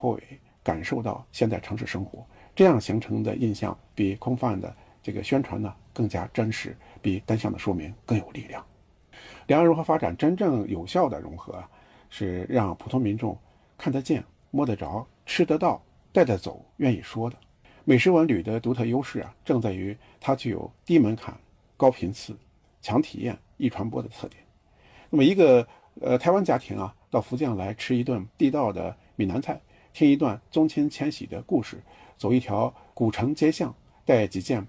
会感受到现代城市生活，这样形成的印象比空泛的这个宣传呢更加真实，比单向的说明更有力量。两岸如何发展真正有效的融合是让普通民众看得见、摸得着、吃得到、带得走、愿意说的。美食文旅的独特优势正在于它具有低门槛、高频次、强体验、易传播的特点。那么一个台湾家庭到福建来吃一顿地道的闽南菜，听一段宗亲迁徙的故事，走一条古城街巷，带几件